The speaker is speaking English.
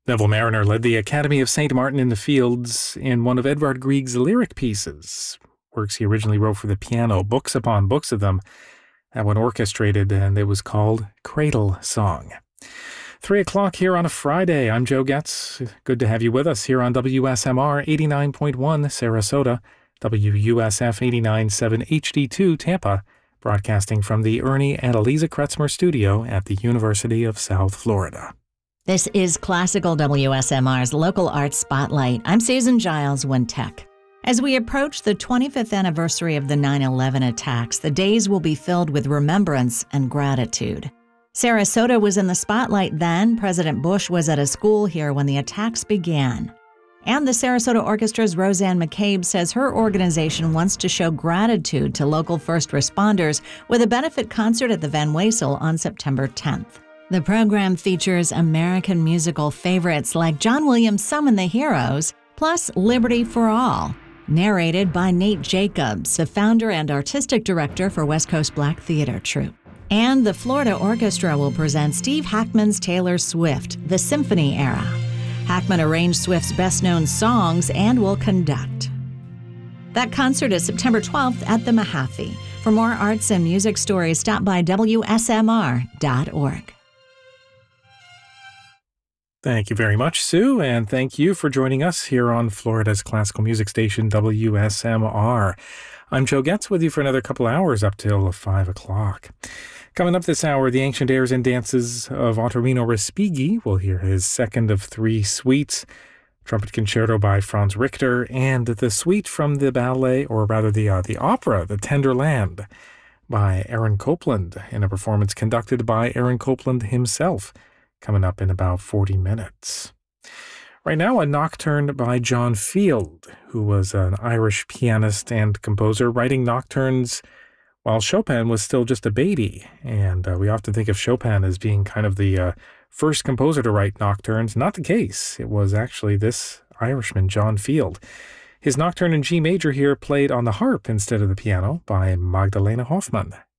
Neville Marriner led the Academy of St. Martin in the Fields in one of Edvard Grieg's lyric pieces, works he originally wrote for the piano, books upon books of them. That one orchestrated, and it was called Cradle Song. 3 o'clock here on a Friday. I'm Joe Getz. Good to have you with us here on WSMR 89.1 Sarasota, WUSF 89.7 HD2 Tampa, broadcasting from the Ernie and Eliza Kretzmer studio at the University of South Florida. This is Classical WSMR's Local Arts Spotlight. I'm Susan Giles Wintek. As we approach the 25th anniversary of the 9/11 attacks, the days will be filled with remembrance and gratitude. Sarasota was in the spotlight then. President Bush was at a school here when the attacks began. And the Sarasota Orchestra's Roseanne McCabe says her organization wants to show gratitude to local first responders with a benefit concert at the Van Wezel on September 10th. The program features American musical favorites like John Williams' Summon the Heroes, plus Liberty for All, narrated by Nate Jacobs, the founder and artistic director for West Coast Black Theater Troupe. And the Florida Orchestra will present Steve Hackman's Taylor Swift, The Symphony Era. Hackman arranged Swift's best-known songs and will conduct. That concert is September 12th at the Mahaffey. For more arts and music stories, stop by WSMR.org. Thank you very much, Sue, and thank you for joining us here on Florida's classical music station, WSMR. I'm Joe Getz with you for another couple hours up till 5 o'clock. Coming up this hour, the Ancient Airs and Dances of Ottorino Respighi. We'll hear his second of 3 suites, trumpet concerto by Franz Richter, and the suite from the ballet, or rather the opera, The Tender Land, by Aaron Copland, in a performance conducted by Aaron Copland himself, coming up in about 40 minutes. Right now, a nocturne by John Field, who was an Irish pianist and composer, writing nocturnes while Chopin was still just a baby. And we often think of Chopin as being kind of the first composer to write nocturnes. Not the case. It was actually this Irishman, John Field. His nocturne in G major here, played on the harp instead of the piano by Magdalena Hoffmann.